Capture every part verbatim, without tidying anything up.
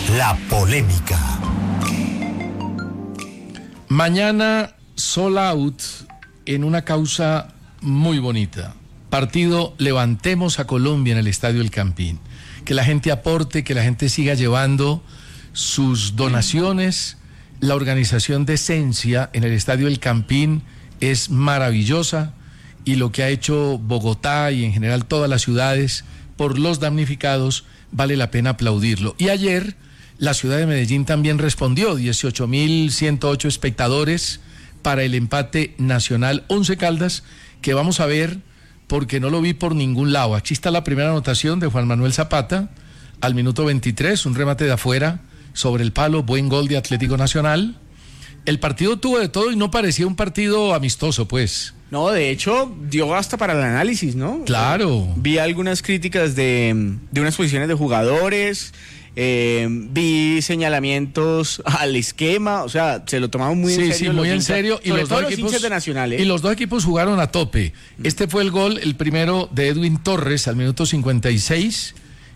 La polémica. Mañana sold out en una causa muy bonita. Partido Levantemos a Colombia en el Estadio El Campín. Que la gente aporte, que la gente siga llevando sus donaciones. La organización de Esencia en el Estadio El Campín es maravillosa, y lo que ha hecho Bogotá y en general todas las ciudades por los damnificados vale la pena aplaudirlo. Y ayer la ciudad de Medellín también respondió, dieciocho mil ciento ocho espectadores para el empate Nacional Once Caldas, que vamos a ver porque no lo vi por ningún lado. Aquí está la primera anotación de Juan Manuel Zapata al minuto veintitrés, un remate de afuera sobre el palo, buen gol de Atlético Nacional. El partido tuvo de todo y no parecía un partido amistoso, pues. No, de hecho, dio hasta para el análisis, ¿no? Claro. Vi algunas críticas de, de unas posiciones de jugadores, eh, vi señalamientos al esquema, o sea, se lo tomaban muy sí, en serio. Sí, muy en hinchas, serio. Y sobre los todo dos los equipos, hinchas de Nacional, ¿eh? Y los dos equipos jugaron a tope. Este fue el gol, el primero de Edwin Torres al minuto cincuenta y seis.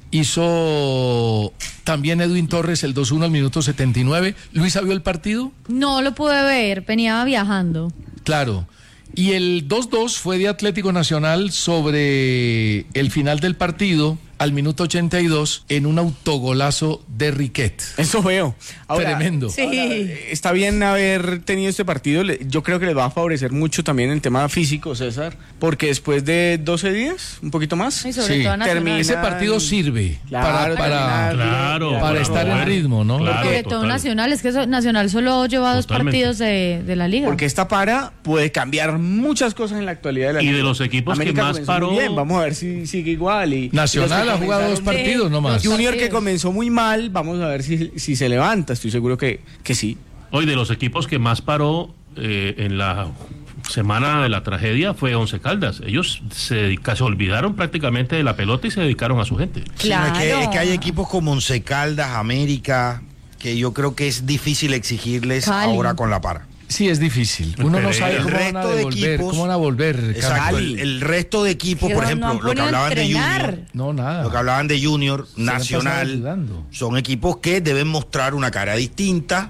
Hizo también Edwin Torres el dos uno al minuto setenta y nueve. ¿Luisa vio el partido? No lo pude ver, venía viajando. Claro. Y el dos dos fue de Atlético Nacional sobre el final del partido, al minuto ochenta y dos, en un autogolazo de Riquet. Eso veo. Ahora, tremendo. Sí. Ahora, está bien haber tenido este partido. Yo creo que les va a favorecer mucho también el tema físico, César, porque después de doce días, un poquito más, Y sobre sí. todo Nacional. termina- Ese partido sirve Claro, para, para, terminar, Claro, para para estar mover. en ritmo, ¿no? Claro. Sobre total. todo Nacional, es que eso- Nacional solo lleva dos Totalmente. partidos de, de la liga. porque esta para puede cambiar muchas cosas en la actualidad de la Y liga. de los equipos que América más comenzó paró- muy bien, vamos a ver si sigue igual. Y, Nacional y los ha que jugado dos comenzaron- partidos nomás. Sí. Junior, que partidos. comenzó muy mal, vamos a ver si, si se levanta. Estoy seguro que, que sí. Hoy de los equipos que más paró eh, en la semana de la tragedia fue Once Caldas. Ellos se, dedica- se olvidaron prácticamente de la pelota y se dedicaron a su gente. Sí, no, es, que, Claro. es que hay equipos como Once Caldas, América, que yo creo que es difícil exigirles Cali. ahora con la para. Sí, es difícil. Uno no sabe El cómo van a resto de devolver, equipos- cómo van a volver. Exacto, Cali. el, el resto de equipos, Que por no ejemplo, han lo que podido hablaban de entrenar. Junior, No, nada. lo que hablaban de Junior, Se han pasado Nacional, olvidando. son equipos que deben mostrar una cara distinta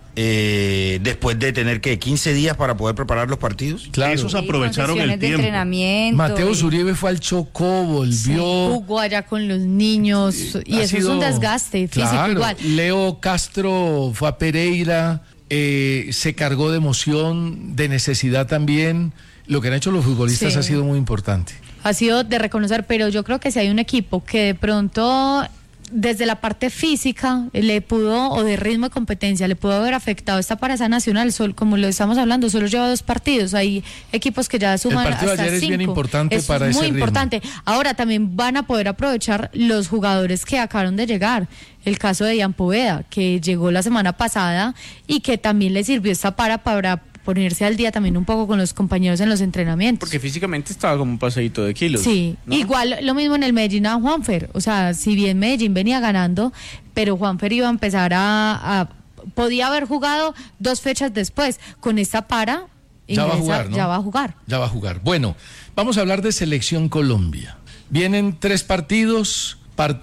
eh, después de tener que quince días para poder preparar los partidos. Claro. Esos Sí, con aprovecharon el sesiones de tiempo. entrenamiento. Mateo y- Zuribe fue al Chocó, volvió. Jugó allá con los niños y Ha eso sido- es un desgaste físico Claro. igual. Leo Castro fue a Pereira, eh, se cargó de emoción, de necesidad también. Lo que han hecho los futbolistas Sí. ha sido muy importante. Ha sido de reconocer, pero yo creo que si hay un equipo que de pronto desde la parte física le pudo, o de ritmo de competencia, le pudo haber afectado esta paraza Nacional, sol, como lo estamos hablando, solo lleva dos partidos, hay equipos que ya suman El partido de hasta ayer es cinco. bien importante Eso para es ese muy ritmo. importante. Ahora también van a poder aprovechar los jugadores que acabaron de llegar. El caso de Ian Poveda, que llegó la semana pasada y que también le sirvió esta para para ponerse al día también un poco con los compañeros en los entrenamientos. Porque físicamente estaba como un paseíto de kilos. Sí, ¿no? igual lo mismo en el Medellín a Juanfer, o sea, si bien Medellín venía ganando, pero Juanfer iba a empezar a, a podía haber jugado dos fechas después, con esta para Ya va a ingresa- jugar, ¿no? ya va a jugar. Ya va a jugar. Bueno, vamos a hablar de Selección Colombia. Vienen tres partidos.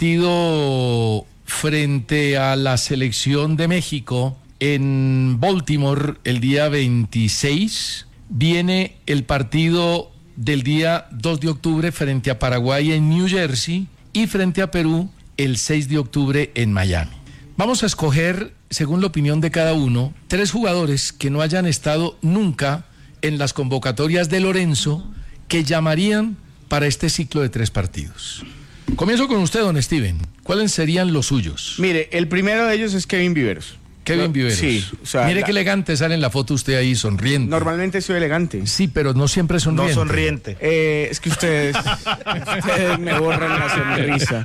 Partido frente a la Selección de México en Baltimore el día veintiséis. Viene el partido del día dos de octubre frente a Paraguay en New Jersey y frente a Perú el seis de octubre en Miami. Vamos a escoger, según la opinión de cada uno, tres jugadores que no hayan estado nunca en las convocatorias de Lorenzo que llamarían para este ciclo de tres partidos. Comienzo con usted, don Steven. ¿Cuáles serían los suyos? Mire, el primero de ellos es Kevin Viveros. Kevin Viveros. Sí, o sea, Mire la- qué elegante sale en la foto usted ahí, sonriente. Normalmente soy elegante. Sí, pero no siempre sonriente. No sonriente. Eh, es que ustedes, ustedes me borran la sonrisa.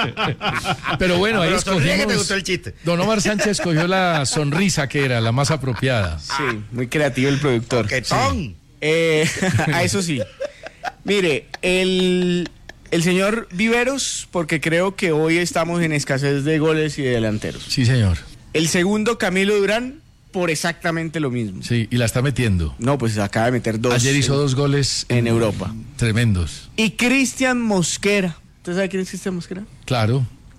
Pero bueno, ahí Pero sonríe que te escogimos... gustó el chiste. Don Omar Sánchez escogió la sonrisa que era la más apropiada. Sí, muy creativo el productor. Coquetón. Eh, a eso sí. Mire, el, el señor Viveros, porque creo que hoy estamos en escasez de goles y de delanteros. Sí, señor. El segundo, Camilo Durán, por exactamente lo mismo. Sí, y la está metiendo. No, pues acaba de meter dos. Ayer hizo en, dos goles en Europa. tremendos. Y Cristian Mosquera. ¿Usted sabe quién es Cristian Mosquera? Claro.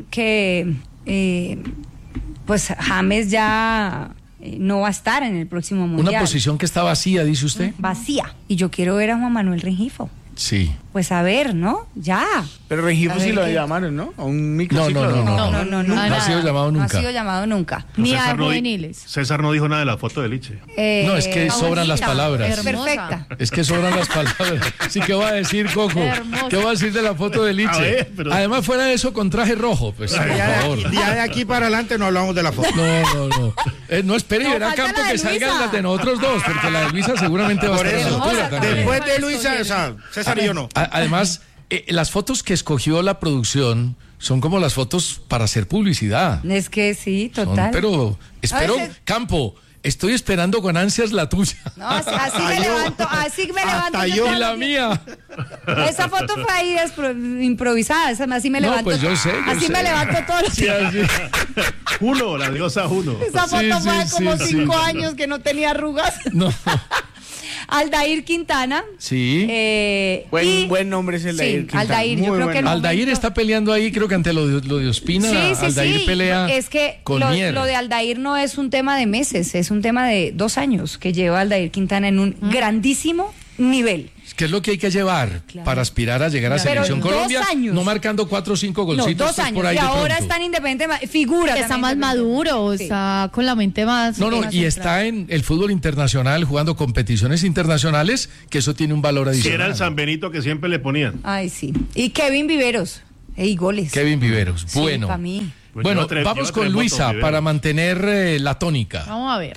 posición que eh, pues James ya eh, no va a estar en el próximo mundial. Una posición que está vacía, dice usted. Vacía. Y yo quiero ver a Juan Manuel Rengifo. Sí. Pues a ver, ¿no? Ya. Pero Rengifo A sí ver lo qué- llamaron, ¿no? A un No, microciclo. no, no, no. No, no, no, no. No ha nada. sido llamado No ha nunca. sido llamado nunca. Ni César a no di- juveniles. César no dijo nada de la foto de Liche. Eh, No, es que sobran las bonita, palabras. Hermosa. Perfecta. Es que sobran las palabras. Sí, ¿qué va a decir, Coco? Hermoso. ¿Qué va a decir de la foto de Liche? A ver, pero- Además, fuera de eso, con traje rojo. Pues, por Ya favor. de, aquí, ya de aquí para adelante no hablamos de la foto. No, no, no. Eh, no espere y No, verá falta Campo la de que salgan Luisa. las de nosotros dos, porque la de Luisa seguramente va a Por estar a la eso, altura también. después de Luisa, o sea, César y yo no. A- Además, eh, las fotos que escogió la producción son como las fotos para hacer publicidad. Es que sí, Son- total. pero espero, A veces- Campo, estoy esperando con ansias la tuya. No, así, así Hasta me yo. levanto, así me levanto. Hasta yo yo. todos Y la los días. mía. Esa foto fue ahí despro- improvisada, esa- así me No, levanto. pues yo sé, yo así sé. me levanto todos los Sí, días. así. Juno, la diosa Juno. Esa Sí, foto sí, fue hace como sí, cinco sí. años que no tenía arrugas. No. Aldair Quintana. Sí. Eh, Buen, y- buen nombre es el de Sí, Aldair Quintana. Aldair, yo Muy creo buen que el nombre. Aldair momento- está peleando ahí, creo que ante lo de, lo de Ospina. Sí, sí, Aldair sí. pelea Es que con lo, Mier. lo de Aldair no es un tema de meses, es un tema de dos años que lleva Aldair Quintana en un grandísimo nivel. ¿Qué es lo que hay que llevar Claro. para aspirar a llegar a Pero Selección dos Colombia? años. No marcando cuatro o cinco No, golcitos dos pues, años. por ahí Y de ahora pronto. está en Independiente, ma- figura. Está también más Independiente. maduro, Sí. está con la mente más. No, no, más y centrado. está en el fútbol internacional jugando competiciones internacionales, que eso tiene un valor Si adicional. era el San Benito que siempre le ponían. Ay, sí. Y Kevin Viveros. Ey, goles. Kevin Viveros. Sí, bueno. pa' mí. Pues Bueno, lleva tres- vamos lleva con tres Luisa votos, Viveros. para mantener eh, la tónica. Vamos a ver.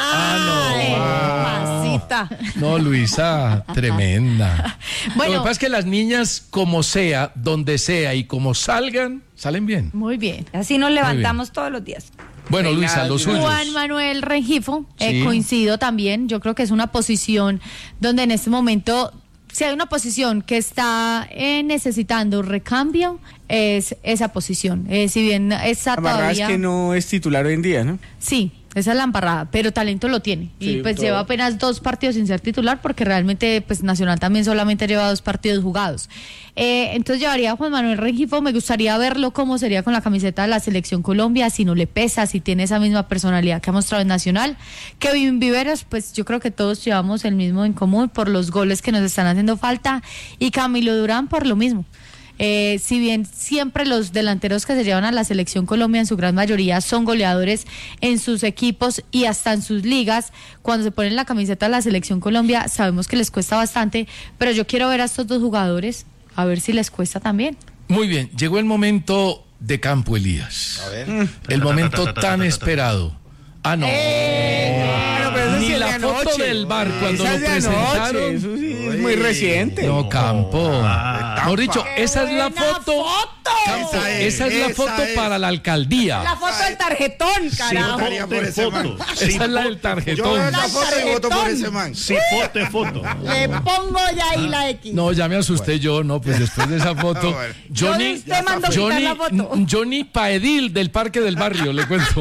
Ah, mamacita. No, Luisa, tremenda. Bueno. Lo que pasa es que las niñas, como sea, donde sea y como salgan, salen bien. Muy bien. Así nos levantamos todos los días. Bueno, Reina Luisa, los suyos. Juan Manuel Rengifo, eh, Sí. coincido también. Yo creo que es una posición donde en este momento, si hay una posición que está eh, necesitando recambio, es esa posición. Eh, si bien está La verdad es todavía. que no es titular hoy en día, ¿no? Sí, esa es la embarrada, pero talento lo tiene. Y Sí, pues todo. lleva apenas dos partidos sin ser titular, porque realmente pues Nacional también solamente lleva dos partidos jugados. Eh, entonces llevaría a Juan Manuel Rengifo, me gustaría verlo cómo sería con la camiseta de la Selección Colombia, si no le pesa, si tiene esa misma personalidad que ha mostrado en Nacional. Kevin Viveros, pues yo creo que todos llevamos el mismo en común por los goles que nos están haciendo falta, y Camilo Durán por lo mismo. Eh, si bien siempre los delanteros que se llevan a la Selección Colombia en su gran mayoría son goleadores en sus equipos y hasta en sus ligas, cuando se ponen la camiseta de la Selección Colombia sabemos que les cuesta bastante, pero yo quiero ver a estos dos jugadores a ver si les cuesta también. Muy bien, llegó el momento de Campo Elías. A ver. El momento tan esperado. Ah, no. Pero, pero eso Ni sí es la de foto anoche. del bar cuando Esa lo es de anoche, presentaron. eso sí es Uy. muy reciente. No, Campo. Ah. Mejor dicho, esa es la buena foto. foto! Campo, Esa es, esa es la esa foto es. para la alcaldía. La foto del tarjetón, carajo. votaría por ese man. foto. Esa es la del Yo tarjetón. veo la foto y voto por tarjetón. ese man. Sí, foto, foto. Le pongo ya ahí la X. No, ya me asusté yo, no, pues después de esa foto. bueno. Johnny, Yo usted mandó quitar Johnny, la foto. Johnny Paedil del Parque del Barrio, le cuento.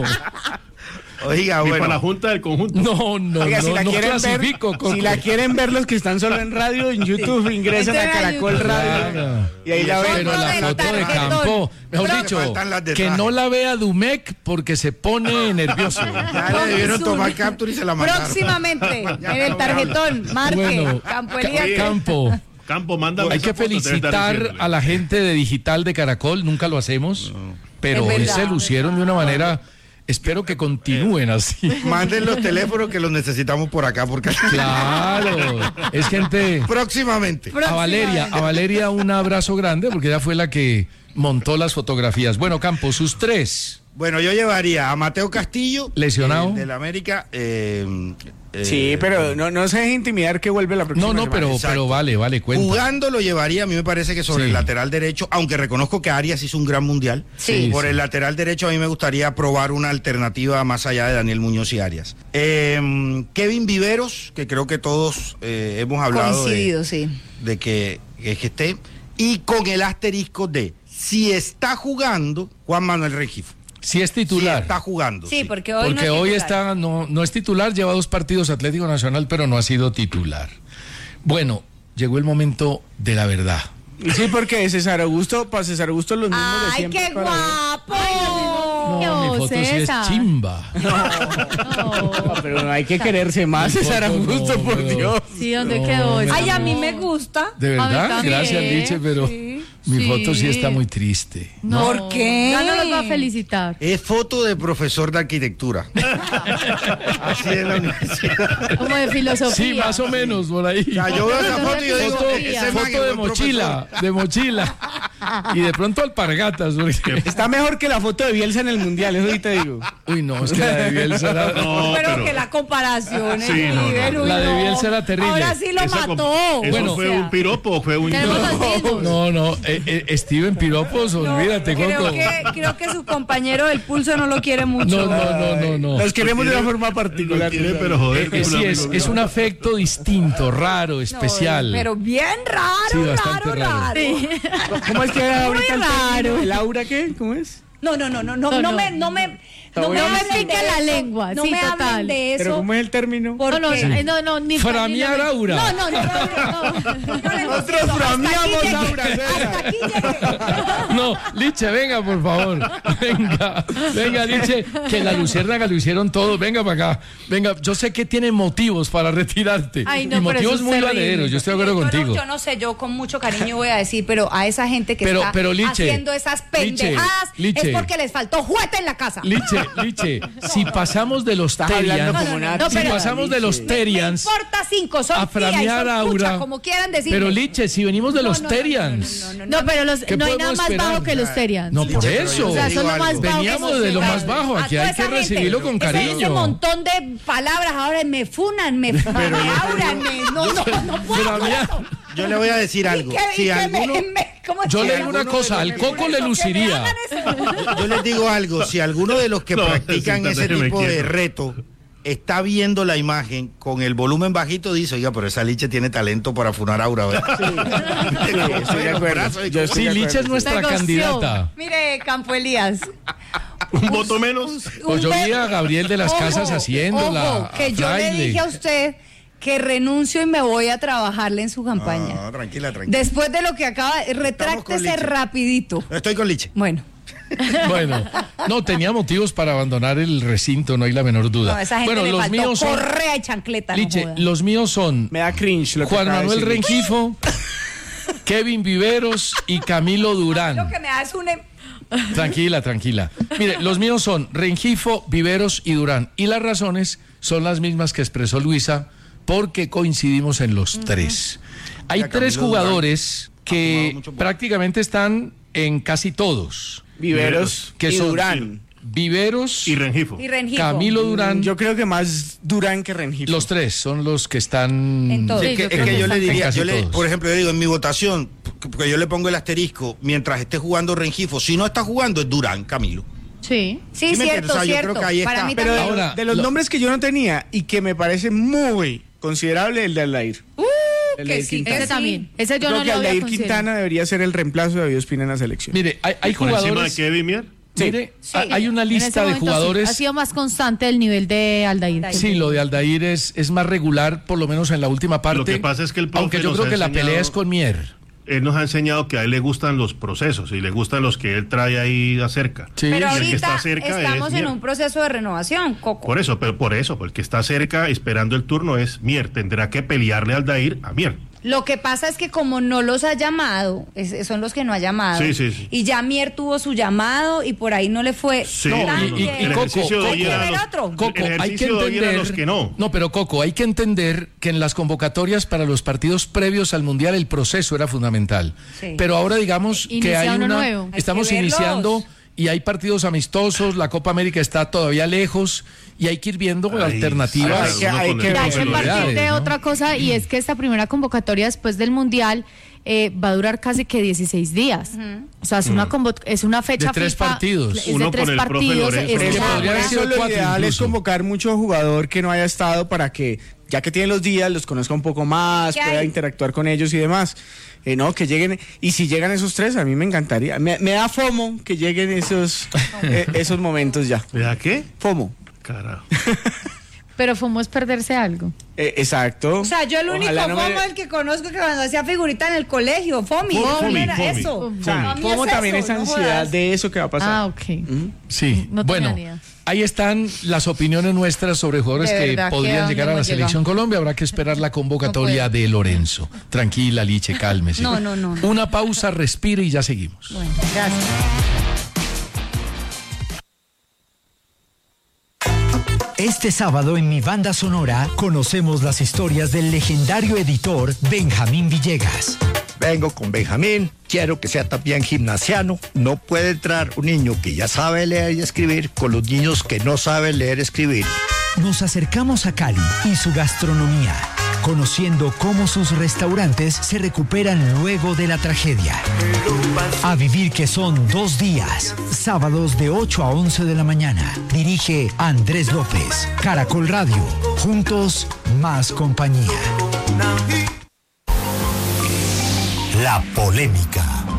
Oiga, Ni para la bueno. junta del conjunto. No, no, Oiga, no, si la no quieren clasifico, ver, Coco. si la quieren ver los que están solo en radio, en YouTube ingresan a Entren a Caracol YouTube. Radio Claro. y ahí la ven. Pero Foto la del foto de tarjetón. Campo, mejor Pero- dicho, Faltan las de que traje. no la vea Dumec porque se pone nervioso. Ya le debieron tomar captura y se la mandaron. Próximamente, Ya en el no tarjetón, marque, Bueno, Campo Ca- Elías. Campo, Campo, mándame hay esa que foto, debe estar felicitar diciéndole. a la gente de Digital de Caracol, nunca lo hacemos, pero Es hoy verdad. se lucieron de una manera, espero que continúen así. Manden los teléfonos que los necesitamos por acá porque Claro, es gente... próximamente. A Valeria, a Valeria un abrazo grande porque ella fue la que montó las fotografías. Bueno, Campo, sus tres. Bueno, yo llevaría a Mateo Castillo, Lesionado. eh, del América. eh, eh, Sí, pero no, no se deje intimidar que vuelve la próxima No, no, semana. pero, exacto. pero vale, vale, cuenta. Jugando lo llevaría, a mí me parece que sobre Sí. el lateral derecho, aunque reconozco que Arias hizo un gran mundial. Sí, Por sí. el lateral derecho a mí me gustaría probar una alternativa más allá de Daniel Muñoz y Arias. Eh, Kevin Viveros, que creo que todos eh, hemos hablado Coincidido, de, sí. de que, que esté. Y con el asterisco de, si está jugando, Juan Manuel Rengifo. Si es Si titular. está jugando. Sí, sí. porque hoy Porque no es hoy titular. está, no, no es titular, lleva dos partidos Atlético Nacional, pero no ha sido titular. Bueno, llegó el momento de la verdad. Sí, porque César Augusto, para César Augusto los mismos de ¡Ay, siempre. qué para ver. guapo! No, mi foto sí es César. chimba. No. No, pero no hay que quererse más, Mi César foto Augusto, no, por pero- Dios. Sí, ¿dónde No, quedó? me- esa Ay, a mí no. me gusta. De A mí verdad, también. gracias Liche, pero Sí. mi Sí. foto sí está muy triste. No. ¿Por qué? Ya no los va a felicitar. Es foto de profesor de arquitectura. Así es la universidad. Como de filosofía. Sí, más o menos por ahí. O sea, yo veo esa foto y yo digo, Foto, ese man es foto de buen mochila, de mochila. Y de pronto alpargatas. porque- Está mejor que la foto de Bielsa en el Mundial, eso sí te digo. Uy, no, es que la de Bielsa era, No, pero, pero- que la comparación es Sí, no, no, nivel, no. uy, La de no. Bielsa era terrible. Ahora sí lo Esa comp- mató. ¿Eso Bueno. fue O sea, un piropo o fue un... Tenemos los mismos. No, no, eh, eh, Steven Piropos, no, olvídate, creo Coco. que, creo que su compañero del pulso no lo quiere mucho. No, no, no, no, no. Los queremos de una forma Lo particular. quiere, pero joder. Eh, sí, es, es un afecto distinto, raro, No, especial. pero bien raro, Sí, bastante raro, raro. raro. Sí. ¿Cómo es que era Muy ahorita el raro. término? ¿El aura qué? ¿Cómo es? No, no, no, no, no, No, no no. me, no me, no me bueno. hablen de Pica la eso. lengua, no sí, me total. hablen de eso. ¿Pero cómo es el término? porque- No, no, eh, no, no, ni Framear ni- aura. No, no, no, no, no. Nosotros frameamos Hasta aquí aura, llegué. César. Hasta aquí llegué. No, Liche, venga, por favor. Venga, venga, Liche, que la luciérnaga lo hicieron todos. Venga para acá. Venga, yo sé que tiene motivos para retirarte. Ay, no, y pero motivos eso es muy terrible. valeros, yo estoy de acuerdo Yo no- contigo. Yo no sé, yo con mucho cariño voy a decir, pero a esa gente que Pero- está pero, Liche, haciendo esas pendejadas Liche, Liche. es porque les faltó juguete en la casa. Liche, Liche, si pasamos de los Estás hablando Terians, como una no, si pero- pasamos de los Me Terians importa cinco, son a tía y framear son pucha, aura. como quieran decir. Pero Liche, si venimos de los Terians. No, no, no, No, pero los, ¿Qué no hay nada podemos más esperar? bajo que los Terians. No, por pero eso. yo O sea, digo son lo más algo. bajo. Veníamos que de lo los más Terians. bajo, A aquí toda hay que esa gente, recibirlo con ese- Ese cariño. montón de palabras ahora me funan, me, me auran, me, no, no, no puedo. Pero con había- eso. Yo le voy a decir Y algo. que- y Si que alguno, me- me- ¿cómo es Yo que le digo una alguno cosa, de al los- Coco le que me luciría. hagan eso? yo les digo algo. Si alguno de los que No, practican siéntate, ese me tipo de quieto. reto está viendo la imagen con el volumen bajito, dice, oiga, pero esa Liche tiene talento para funar aura. ¿verdad? Sí, estoy de acuerdo. Yo estoy Sí, de Liche acuerdo. es nuestra Me goció. candidata. Mire, Campo Elías. Un voto menos. Pues yo vi a Gabriel de las Ojo, Casas haciéndola. ojo, que a yo le Fraile. dije a usted que renuncio y me voy a trabajarle en su campaña. No, tranquila, tranquila. Después de lo que acaba, retráctese Liche. rapidito. Estoy con Liche. Bueno, Bueno, no, tenía motivos para abandonar el recinto, no hay la menor duda. no, a esa gente bueno, le los faltó míos son. correa y chancleta. no Liche, joda. los míos son Me da cringe lo que Juan acaba de Manuel decir. Rengifo, Kevin Viveros y Camilo Lo Durán. que me da es un... em- Tranquila, tranquila. Mire, los míos son Rengifo, Viveros y Durán. Y las razones son las mismas que expresó Luisa, porque coincidimos en los tres. Hay Ya, tres Camilo jugadores Ha que fumado mucho poco. prácticamente están en casi todos. Viveros Que y son Durán. Viveros, Y Rengifo. Y Rengifo. Camilo Durán. Yo creo que más Durán que Rengifo. Los tres son los que están En todo. Sí, Sí, es que, yo es creo que que yo le están diría, casi yo le- todos. por ejemplo, yo digo, en mi votación, porque yo le pongo el asterisco, mientras esté jugando Rengifo, si no está jugando es Durán, Camilo. Sí. Sí, ¿Sí me entiendes? cierto, O sea, yo cierto. creo que ahí Para está. mí Pero de, también. Ahora, de los lo- nombres que yo no tenía y que me parece muy considerable, el de Aldair. Uh, El que de sí, Quintana. que Ese sí. también. Ese yo Creo no que lo había Aldair considerado. Quintana debería ser el reemplazo de David Ospina en la selección. Mire, hay, hay Por encima de jugadores. Kevin Mier. Mire, Sí. hay- hay una En ese lista de momento sí, jugadores. ha sido más constante el nivel de Aldair. Sí, lo de Aldair es, es más regular, por lo menos en la última parte. Lo que pasa es que el profe Aunque yo nos creo ha que la enseñado- pelea es con Mier. Él nos ha enseñado que a él le gustan los procesos y le gustan los que él trae ahí acerca. Sí. Pero Y el que ahorita está cerca estamos es en Mier. un proceso de renovación, Coco. Por eso, pero por eso, porque está cerca esperando el turno es Mier. Tendrá que pelearle al Aldair a Mier. Lo que pasa es que como no los ha llamado, es- son los que no ha llamado. Sí, sí, sí. Y ya Mier tuvo su llamado y por ahí no le fue Sí, No, tan y- y- bien. y el Coco, ejercicio de Coco, hoy era Hay que ver los- otro. Coco, el hay que ejercicio de hoy era entender. los que no. No, pero Coco, hay que entender que en las convocatorias para los partidos previos al Mundial el proceso era fundamental. Sí. Pero ahora digamos que Inicia hay uno una. nuevo. Hay Estamos que verlos. iniciando y hay partidos amistosos, la Copa América está todavía lejos y hay que ir viendo Ahí, alternativas. hay que- hay uno con que el ver. Hay que profe partir Lorales, de ¿no? otra cosa y es que esta primera convocatoria después del Mundial eh, va a durar casi que dieciséis días. O sea, es una convo- es una fecha De tres FIFA, partidos. es de Uno tres con el profe partidos. Lorenzo. es Que Eso, la- podría haber eso sido lo cuatro ideal es incluso. convocar mucho jugador que no haya estado para que, ya que tiene los días, los conozca un poco más, ¿Qué pueda hay? interactuar con ellos y demás. Eh, no, que lleguen, y si llegan esos tres, a mí me encantaría. Me, me da FOMO que lleguen esos, eh, esos momentos ya. ¿Verdad qué? FOMO. Carajo. Pero FOMO es perderse algo. Eh, exacto. O sea, yo el único Ojalá no FOMO me- el que conozco que cuando hacía figurita en el colegio, FOMI, Fomi, FOMI era Fomi. eso. O sea, A mí FOMO es también eso, es no ansiedad jodas. de eso que va a pasar. Ah, ok. Sí, No tenía bueno, ni idea. ahí están las opiniones nuestras sobre jugadores De que verdad, ¿que podrían a dónde llegar a la hemos selección llegado? Colombia. Habrá que esperar la convocatoria de Lorenzo. Tranquila, Liche, cálmese. No, no, no, no. Una pausa, respire y ya seguimos. Bueno, gracias. Este sábado en Mi Banda Sonora conocemos las historias del legendario editor Benjamín Villegas. Vengo con Benjamín, quiero que sea también gimnasiano. No puede entrar un niño que ya sabe leer y escribir con los niños que no saben leer y escribir. Nos acercamos a Cali y su gastronomía, conociendo cómo sus restaurantes se recuperan luego de la tragedia. A vivir que son dos días, sábados de ocho a once de la mañana. Dirige Andrés López, Caracol Radio. Juntos, más compañía. La polémica.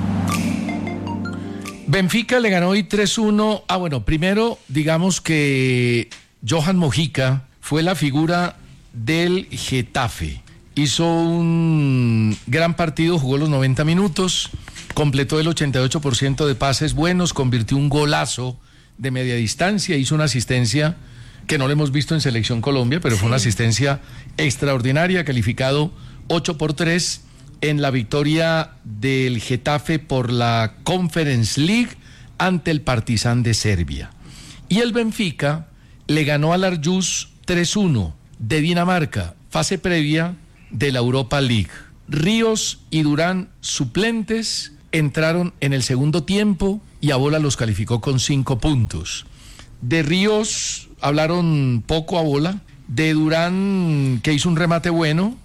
Benfica le ganó hoy tres uno. Ah, bueno, primero digamos que Johan Mojica fue la figura del Getafe. Hizo un gran partido, jugó los noventa minutos, completó el ochenta y ocho por ciento de pases buenos, convirtió un golazo de media distancia, hizo una asistencia que no lo hemos visto en Selección Colombia, pero fue una asistencia extraordinaria, calificado ocho por tres en la victoria del Getafe por la Conference League ante el Partizan de Serbia. Y el Benfica le ganó al Aarhus tres uno de Dinamarca, fase previa de la Europa League. Ríos y Durán, suplentes, entraron en el segundo tiempo y Abola los calificó con cinco puntos. De Ríos hablaron poco Abola, de Durán, que hizo un remate bueno,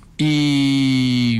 y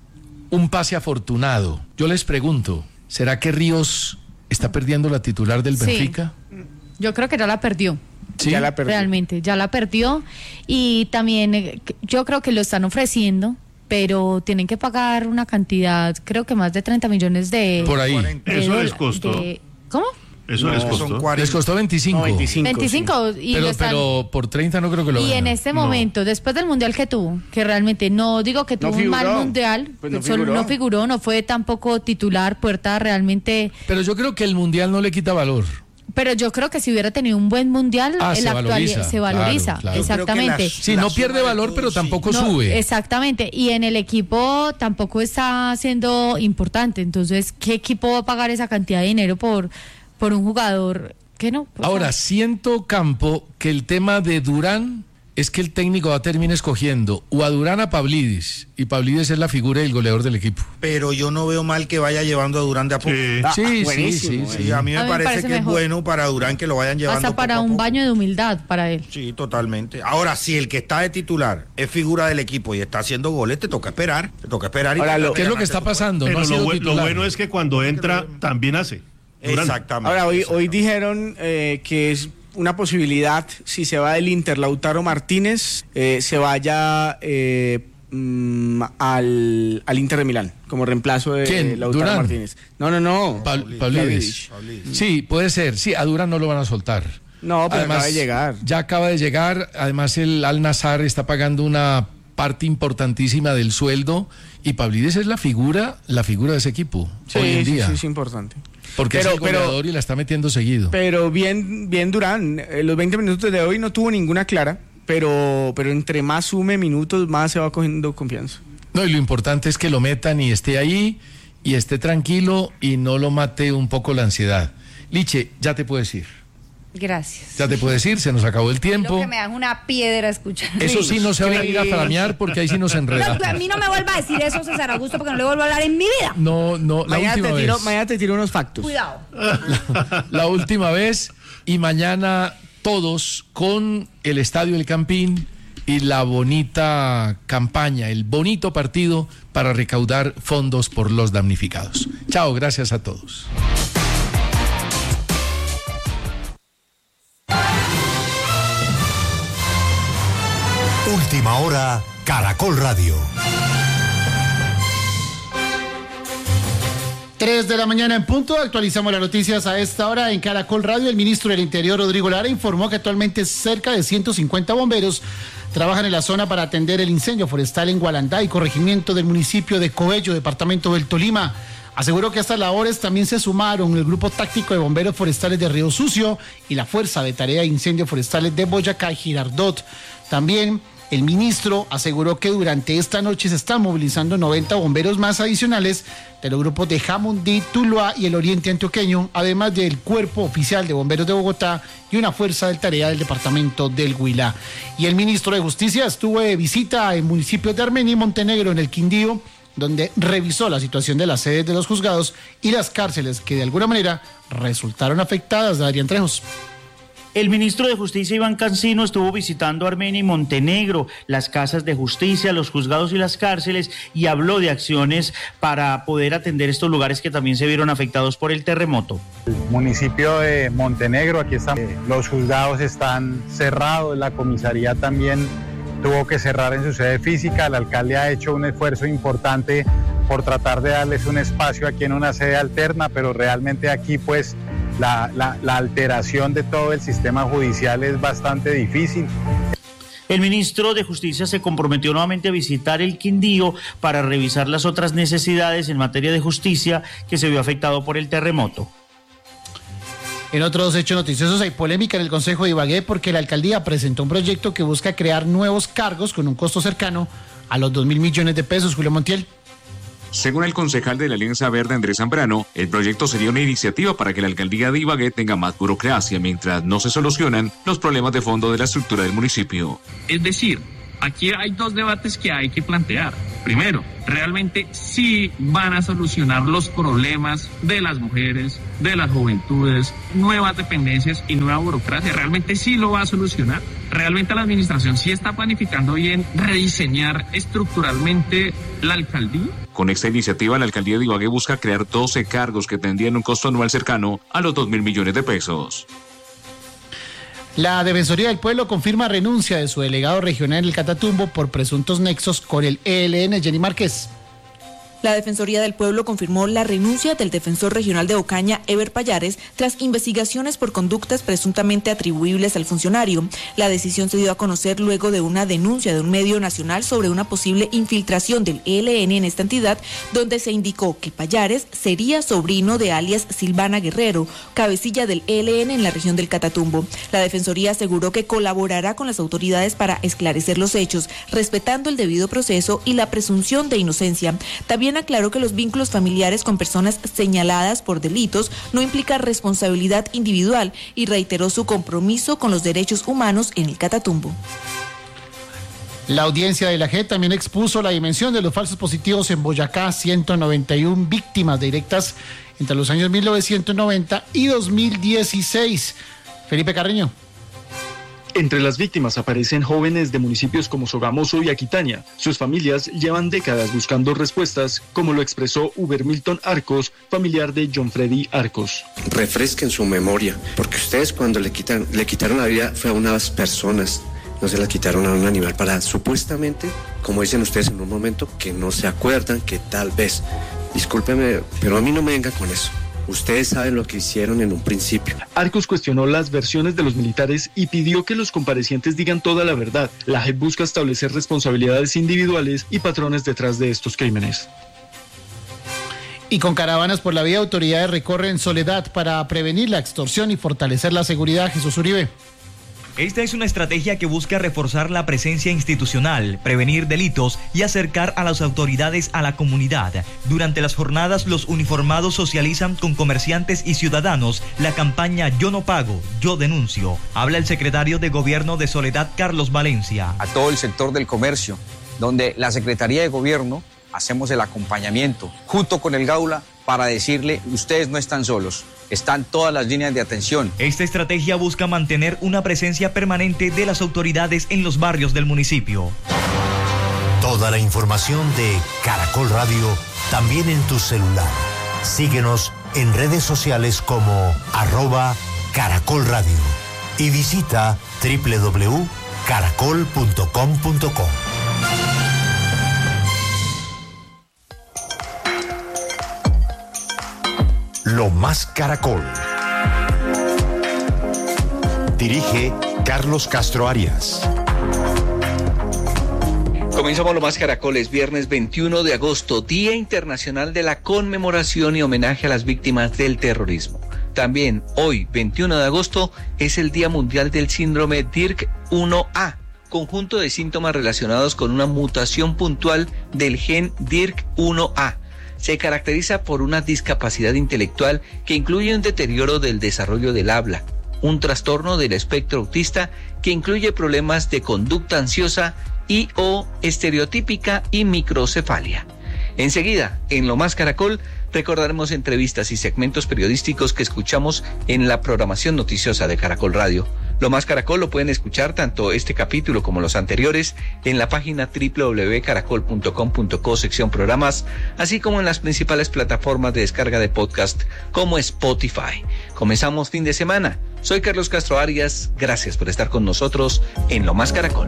un pase afortunado. Yo les pregunto, ¿será que Ríos está perdiendo la titular del Sí. Benfica? Yo creo que ya la perdió. ¿Sí? Ya la perdió. Realmente, ya la perdió. Y también eh, yo creo que lo están ofreciendo, pero tienen que pagar una cantidad, creo que más de treinta millones de... Por ahí. de Eso les dola- costó. de- ¿Cómo? Eso No, les son costó. cuarenta. Les costó veinticinco. No, veinticinco. veinticinco. sí. Y, pero, lo están- pero por treinta no creo que lo y vendan. en este No. momento, después del mundial que tuvo, que realmente no digo que No tuvo un mal figuró. mundial, Pues no solo figuró. no figuró, no fue tampoco titular, puerta realmente... Pero yo creo que el Mundial no le quita valor. Pero yo creo que si hubiera tenido un buen mundial, Ah, en se la actualidad valoriza, se valoriza. claro, claro. Yo creo que Exactamente. las- Sí, La no suma pierde de valor, todo, pero sí. tampoco No, sube. exactamente. Y en el equipo tampoco está siendo importante. Entonces, ¿qué equipo va a pagar esa cantidad de dinero por, por un jugador que no? O sea, Ahora, siento, Campo, que el tema de Durán es que el técnico va a terminar escogiendo o a Durán a Pavlidis, y Pavlidis es la figura del goleador del equipo. Pero yo no veo mal que vaya llevando a Durán de a poco. Sí. Ah, Sí, sí, buenísimo, sí, eh. Sí, a mí me A mí me parece, parece que mejor. es bueno para Durán que lo vayan llevando hasta para poco a un poco. baño de humildad para él. Sí, totalmente. Ahora, si el que está de titular es figura del equipo y está haciendo goles, te toca esperar. Te toca esperar. Y Ahora, te lo- toca ¿Qué es lo que ganarte está tu- pasando? Pero No ha lo, sido bu- lo titular. bueno es que cuando entra también hace. Durán. Exactamente. Ahora, hoy, hoy exactamente. dijeron eh, que es una posibilidad, si se va del Inter Lautaro Martínez, eh, se vaya eh, mm, al, al Inter de Milán, como reemplazo de ¿Quién? Lautaro ¿Durán? Martínez. No, no, no. Pa- Pavlidis. Pavlidis. Sí, puede ser. Sí, a Durán no lo van a soltar. No, pero acaba de llegar. Ya acaba de llegar. Además, el Al Nassr está pagando una parte importantísima del sueldo, y Pavlidis es la figura, la figura de ese equipo Sí, hoy en sí, día. sí, es importante. Porque Pero- es el pero- goleador y la está metiendo seguido. Pero bien, bien Durán, eh, los veinte minutos de hoy no tuvo ninguna clara, pero, pero entre más sume minutos, más se va cogiendo confianza. No, y lo importante es que lo metan y esté ahí y esté tranquilo y no lo mate un poco la ansiedad. Liche, ya te puedes ir. Gracias. Ya te puedes ir, se nos acabó el Lo tiempo. que me dan una piedra escuchar. Eso sí, no se va a ir a flamear porque ahí sí nos No, enredamos. a mí no me vuelva a decir eso, César Augusto, porque no le vuelvo a hablar en mi vida. No, no, la Mañana última te, tiro, vez. mañana te tiro unos factos. Cuidado. La última vez, y mañana todos con el Estadio El Campín y la bonita campaña, el bonito partido para recaudar fondos por los damnificados. Chao, gracias a todos. Última hora, Caracol Radio. tres de la mañana en punto, actualizamos las noticias a esta hora en Caracol Radio. El ministro del Interior, Rodrigo Lara, informó que actualmente cerca de ciento cincuenta bomberos trabajan en la zona para atender el incendio forestal en Gualandá y corregimiento del municipio de Coello, departamento del Tolima. Aseguró que a estas labores también se sumaron el Grupo Táctico de Bomberos Forestales de Río Sucio y la Fuerza de Tarea de Incendios Forestales de Boyacá y Girardot. También el ministro aseguró que durante esta noche se están movilizando noventa bomberos más adicionales de los grupos de Jamundí, Tuluá y el Oriente Antioqueño, además del Cuerpo Oficial de Bomberos de Bogotá y una fuerza de tarea del departamento del Huila. Y el ministro de Justicia estuvo de visita en municipios de Armenia y Montenegro, en el Quindío, donde revisó la situación de las sedes de los juzgados y las cárceles que de alguna manera resultaron afectadas. De Adrián Trejos. El ministro de Justicia, Iván Cancino, estuvo visitando Armenia y Montenegro, las casas de justicia, los juzgados y las cárceles, y habló de acciones para poder atender estos lugares que también se vieron afectados por el terremoto. El municipio de Montenegro, aquí están, los juzgados están cerrados, la comisaría también tuvo que cerrar en su sede física. El alcalde ha hecho un esfuerzo importante por tratar de darles un espacio aquí en una sede alterna, pero realmente aquí pues la, la, la alteración de todo el sistema judicial es bastante difícil. El ministro de Justicia se comprometió nuevamente a visitar el Quindío para revisar las otras necesidades en materia de justicia que se vio afectado por el terremoto. En otros hechos noticiosos hay polémica en el Consejo de Ibagué porque la alcaldía presentó un proyecto que busca crear nuevos cargos con un costo cercano a los dos mil millones de pesos. Julio Montiel. Según el concejal de la Alianza Verde, Andrés Zambrano, el proyecto sería una iniciativa para que la alcaldía de Ibagué tenga más burocracia mientras no se solucionan los problemas de fondo de la estructura del municipio. Es decir, aquí hay dos debates que hay que plantear. Primero, realmente sí van a solucionar los problemas de las mujeres, de las juventudes, nuevas dependencias y nueva burocracia. Realmente sí lo va a solucionar. Realmente la administración sí está planificando bien rediseñar estructuralmente la alcaldía. Con esta iniciativa, la alcaldía de Ibagué busca crear doce cargos que tendrían un costo anual cercano a los dos mil millones de pesos. La Defensoría del Pueblo confirma renuncia de su delegado regional en el Catatumbo por presuntos nexos con el E L N. Jenny Márquez. La Defensoría del Pueblo confirmó la renuncia del defensor regional de Ocaña, Ever Payares, tras investigaciones por conductas presuntamente atribuibles al funcionario. La decisión se dio a conocer luego de una denuncia de un medio nacional sobre una posible infiltración del E L N en esta entidad, donde se indicó que Payares sería sobrino de alias Silvana Guerrero, cabecilla del E L N en la región del Catatumbo. La Defensoría aseguró que colaborará con las autoridades para esclarecer los hechos, respetando el debido proceso y la presunción de inocencia. También aclaró que los vínculos familiares con personas señaladas por delitos no implican responsabilidad individual y reiteró su compromiso con los derechos humanos en el Catatumbo. La audiencia de la J E P también expuso la dimensión de los falsos positivos en Boyacá, ciento noventa y una víctimas directas entre los años mil novecientos noventa y dos mil dieciséis. Felipe Carreño. Entre las víctimas aparecen jóvenes de municipios como Sogamoso y Aquitania. Sus familias llevan décadas buscando respuestas, como lo expresó Uber Milton Arcos, familiar de John Freddy Arcos. Refresquen su memoria, porque ustedes cuando le quitan, le quitaron la vida fue a unas personas, no se la quitaron a un animal para supuestamente, como dicen ustedes en un momento, que no se acuerdan, que tal vez. Discúlpeme, pero a mí no me venga con eso. Ustedes saben lo que hicieron en un principio. Arcos cuestionó las versiones de los militares y pidió que los comparecientes digan toda la verdad. La J E P busca establecer responsabilidades individuales y patrones detrás de estos crímenes. Y con caravanas por la vía, autoridades recorren Soledad para prevenir la extorsión y fortalecer la seguridad. Jesús Uribe. Esta es una estrategia que busca reforzar la presencia institucional, prevenir delitos y acercar a las autoridades a la comunidad. Durante las jornadas, los uniformados socializan con comerciantes y ciudadanos la campaña Yo no pago, yo denuncio. Habla el secretario de Gobierno de Soledad, Carlos Valencia. A todo el sector del comercio, donde la Secretaría de Gobierno hacemos el acompañamiento junto con el Gaula para decirle, ustedes no están solos. Están todas las líneas de atención. Esta estrategia busca mantener una presencia permanente de las autoridades en los barrios del municipio. Toda la información de Caracol Radio también en tu celular. Síguenos en redes sociales como arroba Caracol Radio y visita doble u doble u doble u punto caracol punto com punto co. Lo más Caracol. Dirige Carlos Castro Arias. Comenzamos Lo Más Caracol, es viernes veintiuno de agosto, Día Internacional de la Conmemoración y Homenaje a las Víctimas del Terrorismo. También hoy, veintiuno de agosto, es el Día Mundial del Síndrome D I R C uno A, conjunto de síntomas relacionados con una mutación puntual del gen D I R C uno A. Se caracteriza por una discapacidad intelectual que incluye un deterioro del desarrollo del habla, un trastorno del espectro autista que incluye problemas de conducta ansiosa y o estereotípica y microcefalia. Enseguida, en Lo Más Caracol, recordaremos entrevistas y segmentos periodísticos que escuchamos en la programación noticiosa de Caracol Radio. Lo Más Caracol lo pueden escuchar tanto este capítulo como los anteriores en la página doble u doble u doble u punto caracol punto com punto co sección programas, así como en las principales plataformas de descarga de podcast como Spotify. Comenzamos fin de semana. Soy Carlos Castro Arias. Gracias por estar con nosotros en Lo Más Caracol.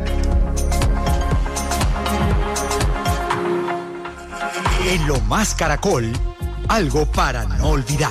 En Lo Más Caracol, algo para no olvidar.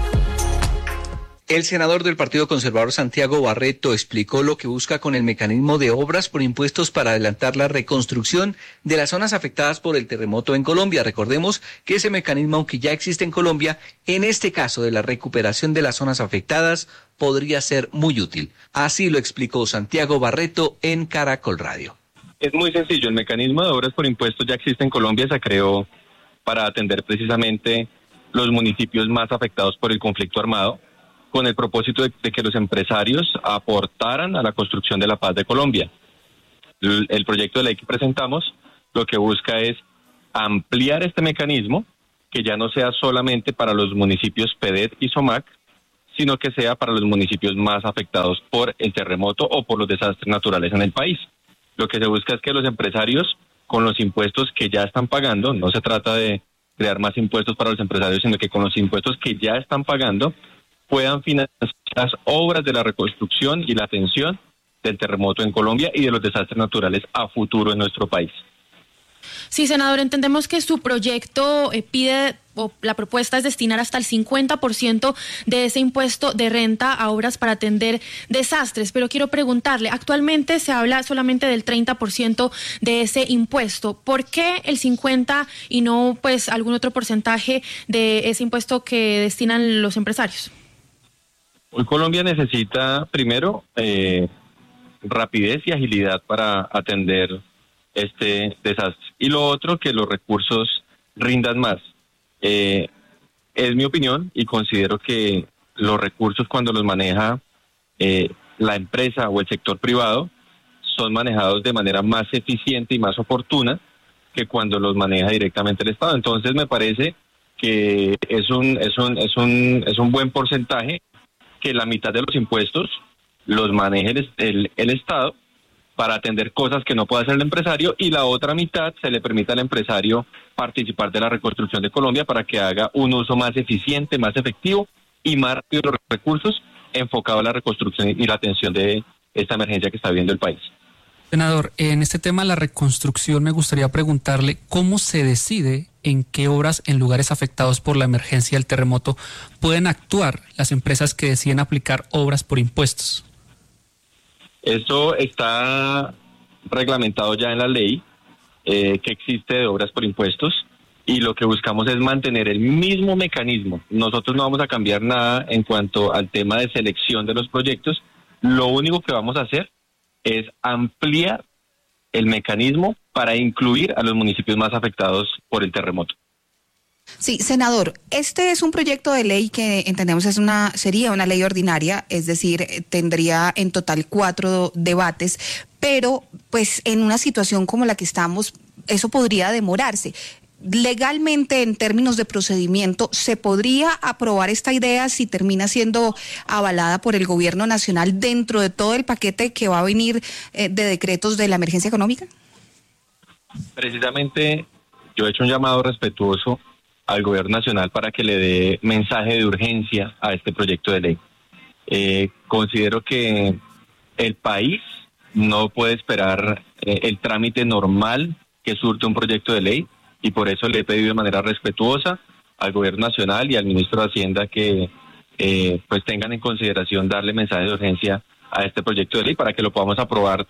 El senador del Partido Conservador Santiago Barreto explicó lo que busca con el mecanismo de obras por impuestos para adelantar la reconstrucción de las zonas afectadas por el terremoto en Colombia. Recordemos que ese mecanismo, aunque ya existe en Colombia, en este caso de la recuperación de las zonas afectadas, podría ser muy útil. Así lo explicó Santiago Barreto en Caracol Radio. Es muy sencillo, el mecanismo de obras por impuestos ya existe en Colombia, se creó para atender precisamente los municipios más afectados por el conflicto armado, con el propósito de, de que los empresarios aportaran a la construcción de la paz de Colombia. El, el proyecto de ley que presentamos lo que busca es ampliar este mecanismo, que ya no sea solamente para los municipios P D E T y SOMAC, sino que sea para los municipios más afectados por el terremoto o por los desastres naturales en el país. Lo que se busca es que los empresarios, con los impuestos que ya están pagando, no se trata de crear más impuestos para los empresarios, sino que con los impuestos que ya están pagando, puedan financiar las obras de la reconstrucción y la atención del terremoto en Colombia y de los desastres naturales a futuro en nuestro país. Sí, senador, entendemos que su proyecto eh, pide, o la propuesta es destinar hasta el cincuenta por ciento de ese impuesto de renta a obras para atender desastres, pero quiero preguntarle, actualmente se habla solamente del treinta por ciento de ese impuesto. ¿Por qué el cincuenta por ciento y no pues algún otro porcentaje de ese impuesto que destinan los empresarios? Hoy Colombia necesita, primero, eh, rapidez y agilidad para atender este desastre. Y lo otro, que los recursos rindan más. Eh, es mi opinión y considero que los recursos cuando los maneja eh, la empresa o el sector privado son manejados de manera más eficiente y más oportuna que cuando los maneja directamente el Estado. Entonces me parece que es un, es un, es un, es un buen porcentaje que la mitad de los impuestos los maneje el, el, el Estado para atender cosas que no puede hacer el empresario, y la otra mitad se le permite al empresario participar de la reconstrucción de Colombia para que haga un uso más eficiente, más efectivo y más rápido de los recursos enfocado a la reconstrucción y la atención de esta emergencia que está viviendo el país. Senador, en este tema de la reconstrucción me gustaría preguntarle cómo se decide en qué obras en lugares afectados por la emergencia del terremoto pueden actuar las empresas que deciden aplicar obras por impuestos. Eso está reglamentado ya en la ley eh, que existe de obras por impuestos, y lo que buscamos es mantener el mismo mecanismo. Nosotros no vamos a cambiar nada en cuanto al tema de selección de los proyectos. Lo único que vamos a hacer es ampliar el mecanismo para incluir a los municipios más afectados por el terremoto. Sí, senador, este es un proyecto de ley que entendemos es una sería una ley ordinaria, es decir, tendría en total cuatro debates, pero pues en una situación como la que estamos, eso podría demorarse. Legalmente, en términos de procedimiento, ¿se podría aprobar esta idea si termina siendo avalada por el gobierno nacional dentro de todo el paquete que va a venir eh, de decretos de la emergencia económica? Precisamente yo he hecho un llamado respetuoso al gobierno nacional para que le dé mensaje de urgencia a este proyecto de ley. Eh, considero que el país no puede esperar eh, el trámite normal que surte un proyecto de ley, y por eso le he pedido de manera respetuosa al gobierno nacional y al ministro de Hacienda que eh, pues tengan en consideración darle mensaje de urgencia a este proyecto de ley para que lo podamos aprobar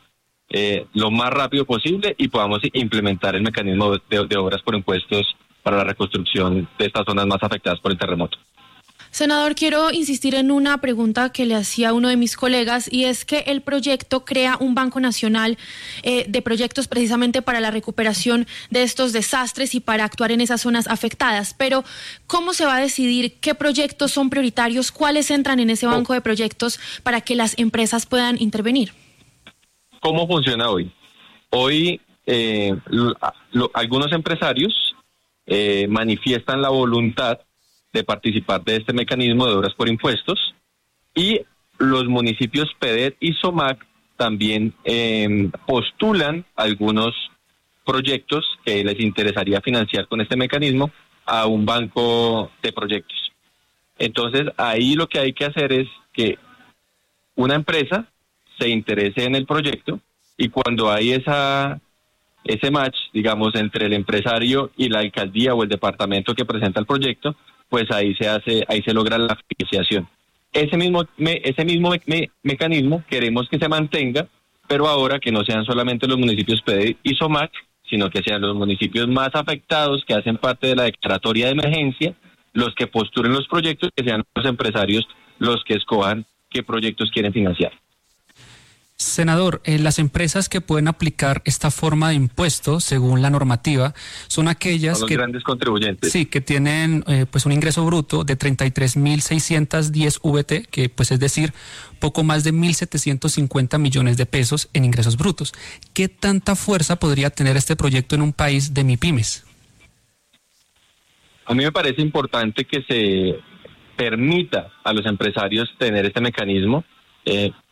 eh, lo más rápido posible y podamos implementar el mecanismo de, de obras por impuestos para la reconstrucción de estas zonas más afectadas por el terremoto. Senador, quiero insistir en una pregunta que le hacía a uno de mis colegas, y es que el proyecto crea un Banco Nacional eh, de proyectos precisamente para la recuperación de estos desastres y para actuar en esas zonas afectadas. Pero, ¿cómo se va a decidir qué proyectos son prioritarios? ¿Cuáles entran en ese banco de proyectos para que las empresas puedan intervenir? ¿Cómo funciona hoy? Hoy eh, lo, lo, algunos empresarios eh, manifiestan la voluntad de participar de este mecanismo de obras por impuestos, y los municipios P E D E T y SOMAC también eh, postulan algunos proyectos que les interesaría financiar con este mecanismo a un banco de proyectos. Entonces, ahí lo que hay que hacer es que una empresa se interese en el proyecto, y cuando hay esa ese match, digamos, entre el empresario y la alcaldía o el departamento que presenta el proyecto, pues ahí se hace, ahí se logra la financiación. Ese mismo, me, ese mismo me, me, mecanismo queremos que se mantenga, pero ahora que no sean solamente los municipios P E D E T y SOMAC, sino que sean los municipios más afectados, que hacen parte de la declaratoria de emergencia, los que postulen los proyectos, que sean los empresarios los que escojan qué proyectos quieren financiar. Senador, eh, las empresas que pueden aplicar esta forma de impuesto, según la normativa, son aquellas son los que grandes contribuyentes. Sí, que tienen eh, pues un ingreso bruto de treinta y tres mil seiscientos diez V T, que pues es decir, poco más de mil setecientos cincuenta millones de pesos en ingresos brutos. ¿Qué tanta fuerza podría tener este proyecto en un país de MIPYMES? A mí me parece importante que se permita a los empresarios tener este mecanismo. Eh,